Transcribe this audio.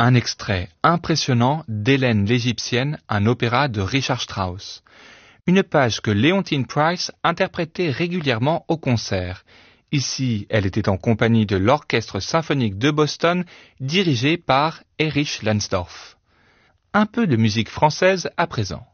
Un extrait impressionnant d'Hélène l'Égyptienne, un opéra de Richard Strauss. Une page que Leontine Price interprétait régulièrement au concert. Ici, elle était en compagnie de l'Orchestre symphonique de Boston, dirigé par Erich Lansdorf. Un peu de musique française à présent.